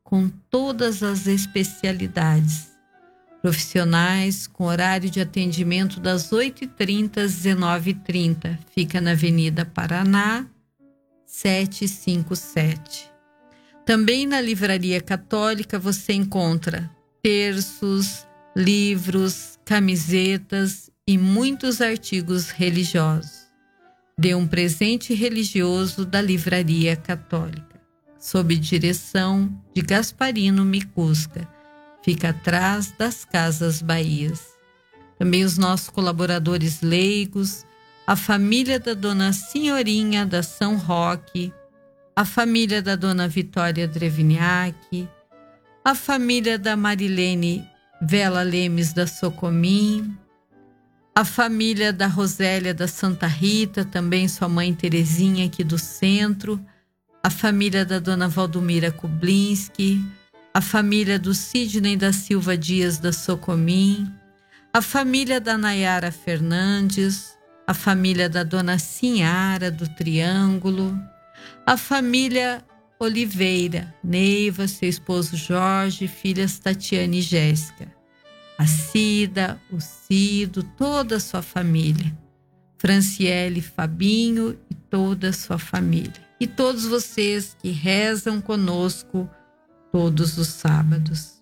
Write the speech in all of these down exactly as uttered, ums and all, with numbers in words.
com todas as especialidades. Profissionais com horário de atendimento das oito e trinta às dezenove e trinta. Fica na Avenida Paraná, setecentos e cinquenta e sete. Também na Livraria Católica você encontra terços, livros, camisetas e muitos artigos religiosos. Dê um presente religioso da Livraria Católica, sob direção de Gasparino Micusca. Fica atrás das Casas Bahias. Também os nossos colaboradores leigos, a família da Dona Senhorinha da São Roque, a família da Dona Vitória Dreviniak, a família da Marilene Vela Lemes da Socomim, a família da Rosélia da Santa Rita, também sua mãe Terezinha aqui do centro, a família da Dona Valdomira Kublinski, a família do Sidney da Silva Dias da Socomim, a família da Nayara Fernandes, a família da Dona Sinhara do Triângulo, a família Oliveira, Neiva, seu esposo Jorge, filhas Tatiane e Jéssica, a Cida, o Cido, toda a sua família, Franciele, Fabinho e toda a sua família. E todos vocês que rezam conosco todos os sábados.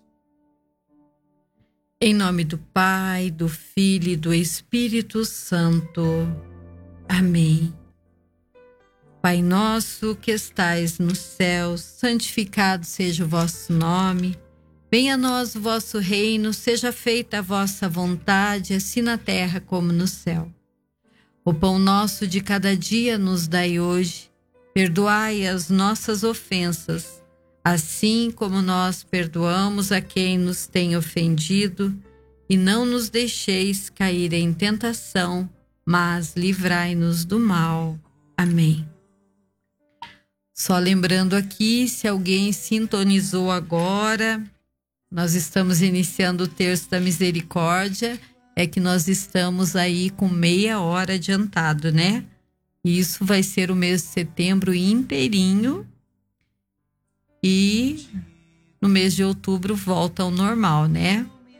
Em nome do Pai, do Filho e do Espírito Santo. Amém. Pai nosso que estais nos céus, santificado seja o vosso nome. Venha a nós o vosso reino, seja feita a vossa vontade, assim na terra como no céu. O pão nosso de cada dia nos dai hoje. Perdoai as nossas ofensas, assim como nós perdoamos a quem nos tem ofendido, e não nos deixeis cair em tentação, mas livrai-nos do mal. Amém. Só lembrando aqui, se alguém sintonizou agora, nós estamos iniciando o Terço da Misericórdia, é que nós estamos aí com meia hora adiantado, né? E isso vai ser o mês de setembro inteirinho, e no mês de outubro volta ao normal, né?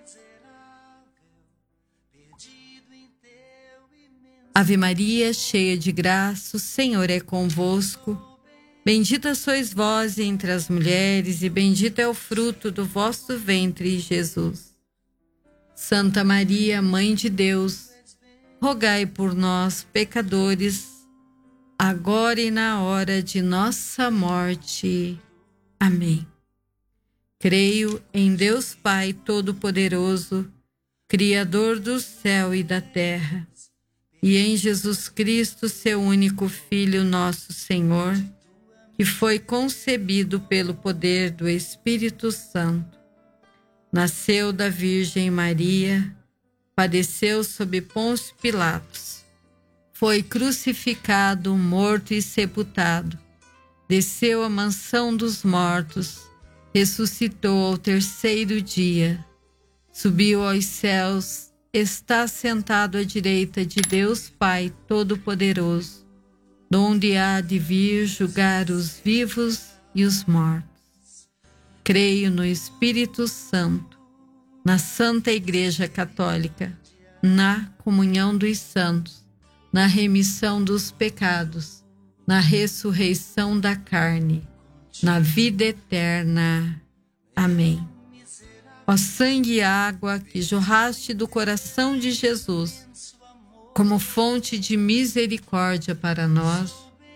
Ave Maria, cheia de graça, o Senhor é convosco. Bendita sois vós entre as mulheres, e bendito é o fruto do vosso ventre, Jesus. Santa Maria, Mãe de Deus, rogai por nós, pecadores, agora e na hora de nossa morte. Amém. Creio em Deus Pai Todo-Poderoso, Criador do céu e da terra, e em Jesus Cristo, seu único Filho, nosso Senhor, que foi concebido pelo poder do Espírito Santo. Nasceu da Virgem Maria, padeceu sob Pôncio Pilatos, foi crucificado, morto e sepultado, desceu à mansão dos mortos, ressuscitou ao terceiro dia, subiu aos céus, está sentado à direita de Deus Pai Todo-Poderoso, donde há de vir julgar os vivos e os mortos. Creio no Espírito Santo, na Santa Igreja Católica, na comunhão dos santos, na remissão dos pecados, na ressurreição da carne, na vida eterna. Amém. Ó sangue e água que jorraste do coração de Jesus, como fonte de misericórdia para nós,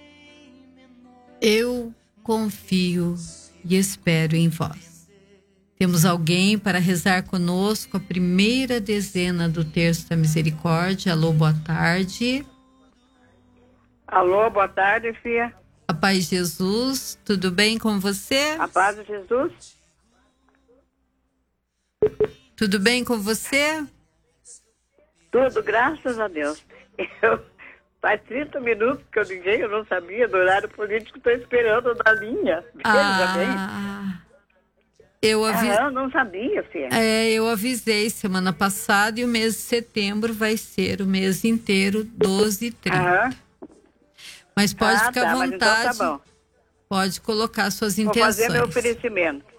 eu confio e espero em vós. Temos alguém para rezar conosco a primeira dezena do Terço da Misericórdia. Alô, boa tarde. Alô, boa tarde, filha. A paz de Jesus, tudo bem com você? A paz de Jesus. Tudo bem com você? Tudo, graças a Deus. Eu, faz trinta minutos que eu liguei, eu não sabia do horário político, estou esperando na linha. Veja bem. Ah, eu avisei. Ah, não sabia, filha. É, eu avisei semana passada, e o mês de setembro vai ser o mês inteiro, doze e trinta. Aham. Mas pode ah, ficar tá, à mas vontade, então tá bom. pode colocar suas Vou intenções. fazer meu oferecimento.